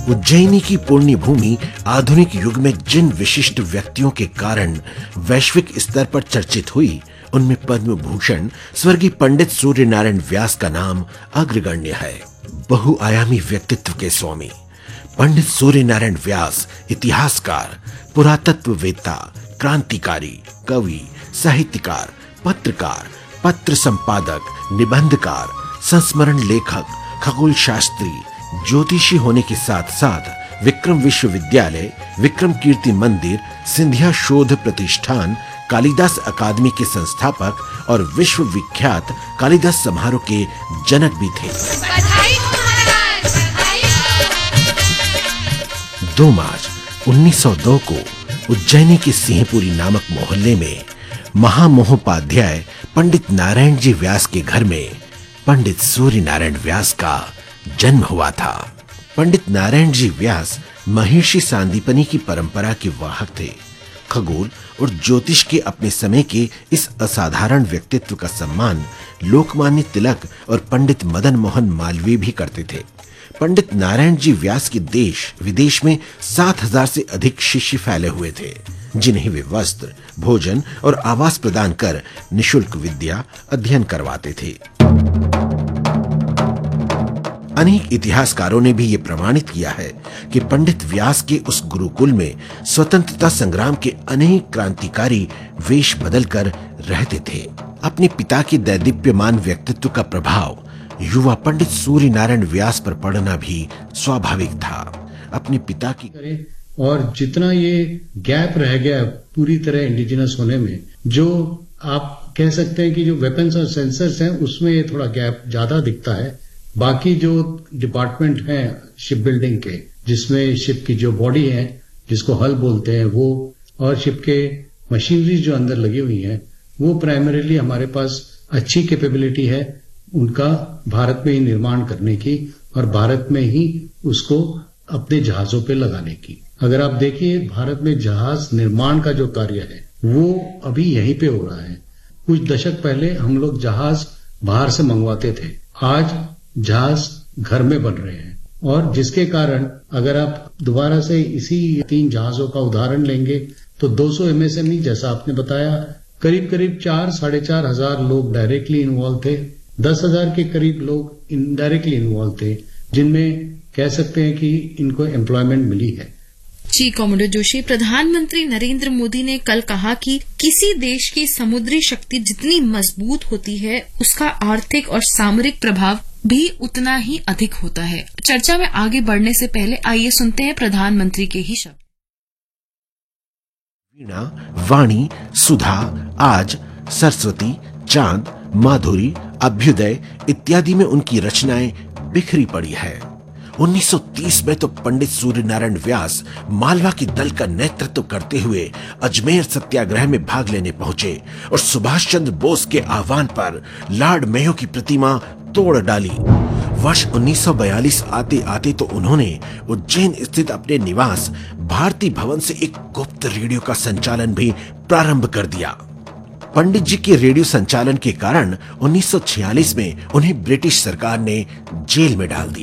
उज्जैनी की पुण्य भूमि आधुनिक युग में जिन विशिष्ट व्यक्तियों के कारण वैश्विक स्तर पर चर्चित हुई, उनमें पद्म भूषण स्वर्गीय पंडित सूर्य नारायण व्यास का नाम अग्रगण्य है। बहुआयामी व्यक्तित्व के स्वामी पंडित सूर्य नारायण व्यास इतिहासकार, पुरातत्ववेत्ता, क्रांतिकारी, कवि, साहित्यकार, पत्रकार, पत्र संपादक, निबंधकार, संस्मरण लेखक, खगोल शास्त्री, ज्योतिषी होने के साथ साथ विक्रम विश्वविद्यालय, विक्रम कीर्ति मंदिर, सिंधिया शोध प्रतिष्ठान, कालिदास अकादमी के संस्थापक और विश्व विख्यात कालिदास समारोह के जनक भी थे। 2 मार्च 1902 को उज्जैनी के सिंहपुरी नामक मोहल्ले में महामहोपाध्याय पंडित नारायण जी व्यास के घर में पंडित सूर्य नारायण व्यास का जन्म हुआ था। पंडित नारायण जी व्यास महर्षि सांदीपनी की परंपरा के वाहक थे। खगोल और ज्योतिष के अपने समय के इस असाधारण व्यक्तित्व का सम्मान लोकमान्य तिलक और पंडित मदन मोहन मालवीय भी करते थे। पंडित नारायण जी व्यास के देश विदेश में 7,000 से अधिक शिष्य फैले हुए थे, जिन्हें वे वस्त्र, भोजन और आवास प्रदान कर निशुल्क विद्या अध्ययन करवाते थे। अनेक इतिहासकारों ने भी ये प्रमाणित किया है कि पंडित व्यास के उस गुरुकुल में स्वतंत्रता संग्राम के अनेक क्रांतिकारी वेश बदलकर रहते थे। अपने पिता के दैदीप्यमान व्यक्तित्व का प्रभाव युवा पंडित सूर्य नारायण व्यास पर पड़ना भी स्वाभाविक था। अपने पिता की और जितना ये गैप रह गया पूरी तरह इंडिजिनस होने में, जो आप कह सकते हैं कि जो वेपन्स और सेंसर्स हैं उसमें ये थोड़ा गैप ज्यादा दिखता है। बाकी जो डिपार्टमेंट हैं शिप बिल्डिंग के, जिसमें शिप की जो बॉडी है जिसको हल बोलते हैं वो, और शिप के मशीनरी जो अंदर लगी हुई है, वो प्राइमरीली हमारे पास अच्छी कैपेबिलिटी है उनका भारत में ही निर्माण करने की और भारत में ही उसको अपने जहाजों पे लगाने की। अगर आप देखिए भारत में जहाज निर्माण का जो कार्य है वो अभी यहीं पे हो रहा है। कुछ दशक पहले हम लोग जहाज बाहर से मंगवाते थे, आज जहाज घर में बन रहे हैं, और जिसके कारण अगर आप दोबारा से इसी 3 जहाजों का उदाहरण लेंगे तो 200 MSME जैसा आपने बताया, करीब 4-4.5 हजार लोग डायरेक्टली इन्वॉल्व थे, 10,000 के करीब लोग इनडायरेक्टली इन्वॉल्व थे, जिनमें कह सकते हैं कि इनको एम्प्लॉयमेंट मिली है। जी कॉमोडोर जोशी, प्रधानमंत्री नरेंद्र मोदी ने कल कहा कि किसी देश की समुद्री शक्ति जितनी मजबूत होती है उसका आर्थिक और सामरिक प्रभाव भी उतना ही अधिक होता है। चर्चा में आगे बढ़ने से पहले आइए सुनते हैं प्रधानमंत्री के ही शब्द। वीणा, वाणी, सुधा, आज, सरस्वती, चांद, माधुरी, अभ्युदय इत्यादि में उनकी रचनाएं बिखरी पड़ी है। 1930 में तो पंडित सूर्य नारायण व्यास मालवा की दल का नेतृत्व करते हुए अजमेर सत्याग्रह में भाग लेने पहुंचे और सुभाष चंद्र बोस के आह्वान पर लॉर्ड मेयो की प्रतिमा तोड़ डाली। वर्ष 1942 आते आते तो उन्होंने उज्जैन स्थित अपने निवास भारती भवन से एक गुप्त रेडियो का संचालन भी प्रारंभ कर दिया। पंडित जी के रेडियो संचालन के कारण 1946 में उन्हें ब्रिटिश सरकार ने जेल में डाल दिया।